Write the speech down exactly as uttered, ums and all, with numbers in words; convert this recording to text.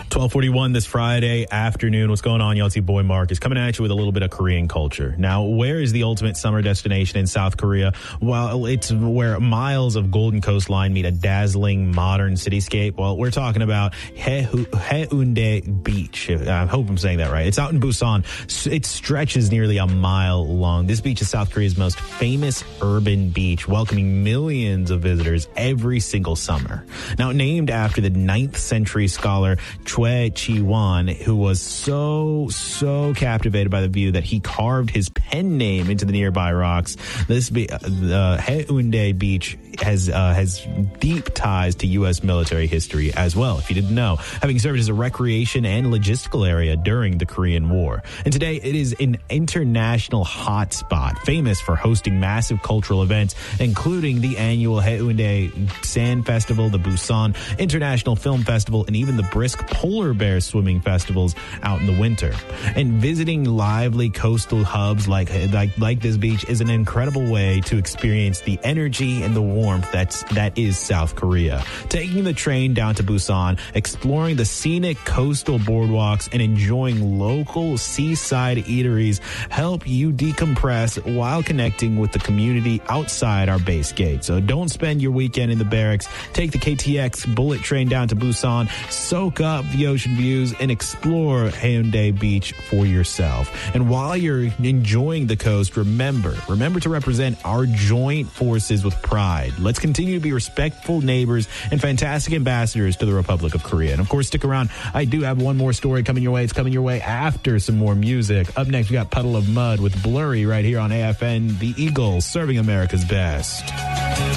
twelve forty-one this Friday afternoon. What's going on, y'all? It's your boy Mark is coming at you with a little bit of Korean culture. Now, where is the ultimate summer destination in South Korea? Well, it's where miles of golden coastline meet a dazzling modern cityscape. Well, we're talking about Hae- Haeundae Beach. I hope I'm saying that right. It's out in Busan. It stretches nearly a mile long. This beach is South Korea's most famous urban beach, welcoming millions of visitors every single summer. Now, named after the ninth century scholar Choi Chi-won, who was so, so captivated by the view that he carved his pen name into the nearby rocks. This be, uh, Haeundae Beach has uh, has deep ties to U S military history as well, if you didn't know, having served as a recreation and logistical area during the Korean War. And today it is an international hotspot, famous for hosting massive cultural events, including the annual Haeundae Sand Festival, the Busan International Film Festival, and even the brisk polar bear swimming festivals out in the winter. And visiting lively coastal hubs like like like this beach is an incredible way to experience the energy and the warmth that's that is South Korea. Taking the train down to Busan, exploring the scenic coastal boardwalks, and enjoying local seaside eateries help you decompress while connecting with the community outside our base gate. So don't spend your weekend in the barracks. Take the K T X bullet train down to Busan, soak up the ocean views, and explore Haeundae Beach for yourself. And while you're enjoying the coast, remember, remember to represent our joint forces with pride. Let's continue to be respectful neighbors and fantastic ambassadors to the Republic of Korea. And of course, stick around. I do have one more story coming your way. It's coming your way after some more music. Up next, we got Puddle of Mud with Blurry right here on A F N, the Eagles, serving America's best.